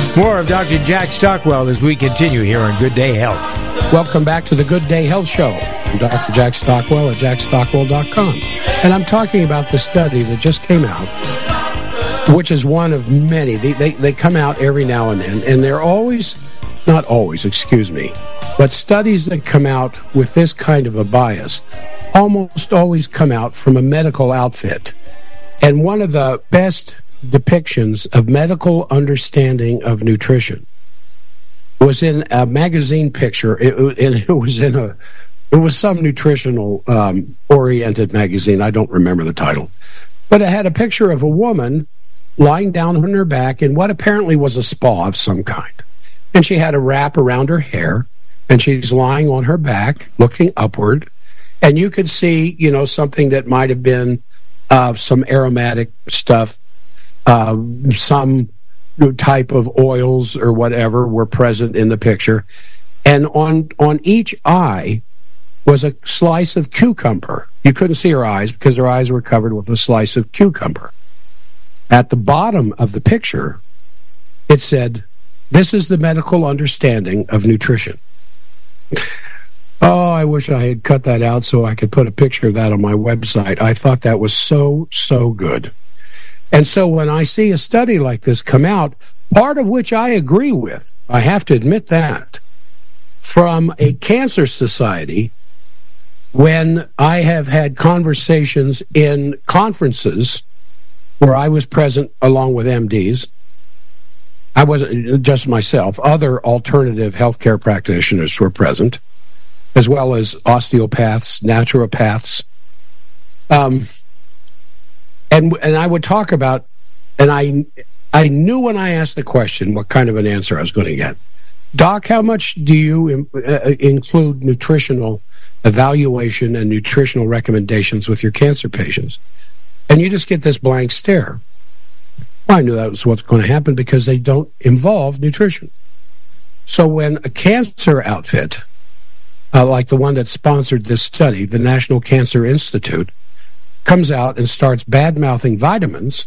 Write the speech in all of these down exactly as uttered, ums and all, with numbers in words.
More of Doctor Jack Stockwell as we continue here on Good Day Health. Welcome back to the Good Day Health Show. I'm Doctor Jack Stockwell at jack stockwell dot com. And I'm talking about the study that just came out, which is one of many. They, they, they come out every now and then, and they're always, not always, excuse me, but studies that come out with this kind of a bias almost always come out from a medical outfit. And one of the best depictions of medical understanding of nutrition was in a magazine picture. It, it, it was in a, it was some nutritional um, oriented magazine. I don't remember the title, but it had a picture of a woman lying down on her back in what apparently was a spa of some kind, and she had a wrap around her hair, and she's lying on her back, looking upward, and you could see, you know, something that might have been uh, some aromatic stuff. Uh, some type of oils or whatever were present in the picture. And on, on each eye was a slice of cucumber. You couldn't see her eyes because her eyes were covered with a slice of cucumber. At the bottom of the picture, it said, "This is the medical understanding of nutrition." Oh, I wish I had cut that out so I could put a picture of that on my website. I thought that was so, so good. And so when I see a study like this come out, part of which I agree with, I have to admit that, from a cancer society, when I have had conversations in conferences where I was present along with M Ds, I wasn't just myself, other alternative healthcare practitioners were present, as well as osteopaths, naturopaths, um, And and I would talk about, and I I knew when I asked the question what kind of an answer I was going to get. Doc, how much do you im- uh, include nutritional evaluation and nutritional recommendations with your cancer patients? And you just get this blank stare. Well, I knew that was what's going to happen because they don't involve nutrition. So when a cancer outfit, uh, like the one that sponsored this study, the National Cancer Institute, comes out and starts bad-mouthing vitamins,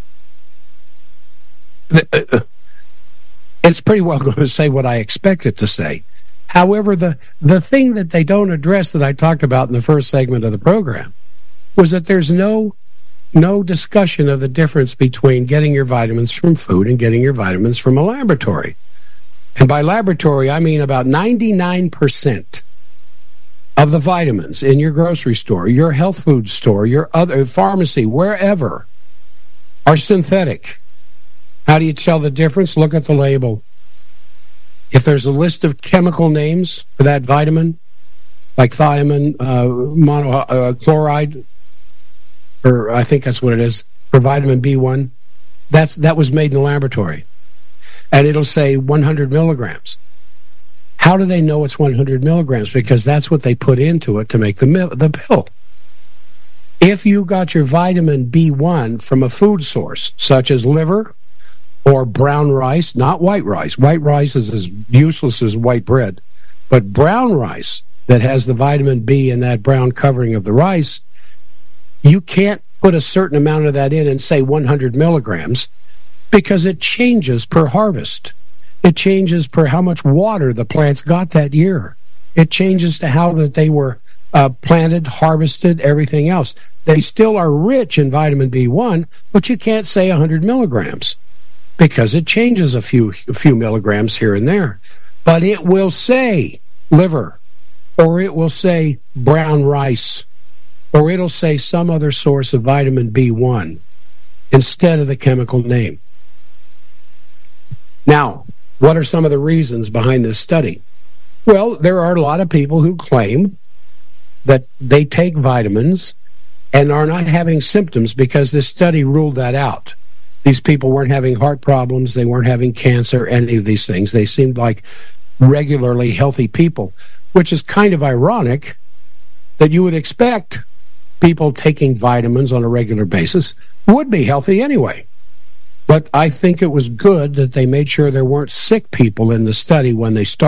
it's pretty well going to say what I expect it to say. However, the, the thing that they don't address that I talked about in the first segment of the program was that there's no, no discussion of the difference between getting your vitamins from food and getting your vitamins from a laboratory. And by laboratory, I mean about ninety-nine percent of the vitamins in your grocery store, your health food store, your other pharmacy, wherever, are synthetic. How do you tell the difference? Look at the label. If there's a list of chemical names for that vitamin, like thiamine, uh, monochloride, uh, or I think that's what it is, for vitamin B one, that's that was made in a laboratory. And it'll say one hundred milligrams. How do they know it's one hundred milligrams? Because that's what they put into it to make the the pill. If you got your vitamin B one from a food source, such as liver or brown rice, not white rice. White rice is as useless as white bread. But brown rice that has the vitamin B in that brown covering of the rice, you can't put a certain amount of that in and say one hundred milligrams because it changes per harvest. It changes per how much water the plants got that year. It changes to how that they were uh, planted, harvested, everything else. They still are rich in vitamin B one, but you can't say one hundred milligrams because it changes a few a few milligrams here and there. But it will say liver, or it will say brown rice, or it'll say some other source of vitamin B one instead of the chemical name. Now, what are some of the reasons behind this study? Well, there are a lot of people who claim that they take vitamins and are not having symptoms because this study ruled that out. These people weren't having heart problems, they weren't having cancer, any of these things. They seemed like regularly healthy people, which is kind of ironic that you would expect people taking vitamins on a regular basis would be healthy anyway. But I think it was good that they made sure there weren't sick people in the study when they started.